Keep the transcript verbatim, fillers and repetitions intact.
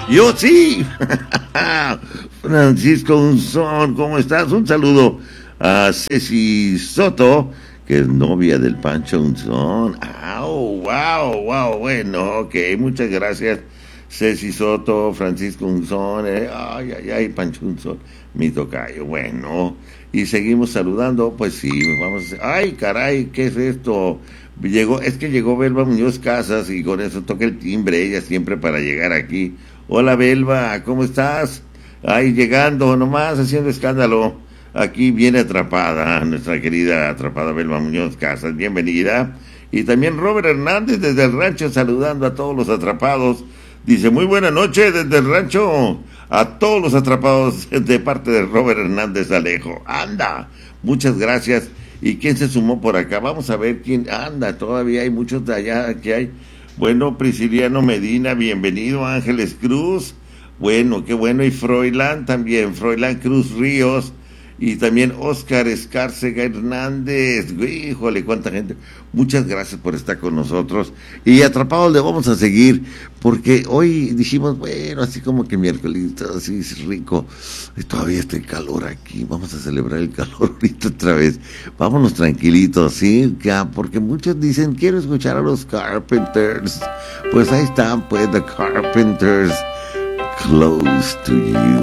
Yo sí. Francisco Unzón, ¿cómo estás? Un saludo a Ceci Soto, que es novia del Pancho Unzón. ¡Au! ¡Wow! ¡Wow! Bueno, ok, muchas gracias. Ceci Soto, Francisco Unzón, eh, ay, ay, ay, Pancho Unzón, mi tocayo. Bueno, y seguimos saludando, pues sí, vamos a... ¡Ay, caray! ¿Qué es esto? Llegó, es que llegó Belva Muñoz Casas y con eso toca el timbre, ella siempre para llegar aquí. Hola Belva, ¿cómo estás? Ay, llegando nomás, haciendo escándalo. Aquí viene atrapada, nuestra querida atrapada Belva Muñoz Casas, bienvenida. Y también Robert Hernández desde el rancho saludando a todos los atrapados. Dice, muy buena noche desde el rancho a todos los atrapados de parte de Robert Hernández Alejo. Anda, muchas gracias. ¿Y quién se sumó por acá? Vamos a ver quién anda, todavía hay muchos de allá que hay. Bueno, Prisciliano Medina, bienvenido. Ángeles Cruz, bueno, qué bueno. Y Froilán también, Froilán Cruz Ríos. Y también Oscar Escárcega Hernández. Híjole, cuánta gente. Muchas gracias por estar con nosotros. Y atrapados le vamos a seguir, porque hoy dijimos, bueno, así como que miércoles, así es rico. Y todavía está el calor aquí. Vamos a celebrar el calor ahorita otra vez. Vámonos tranquilitos, ¿sí? Porque muchos dicen, quiero escuchar a los Carpenters. Pues ahí están, pues, The Carpenters. Close to You.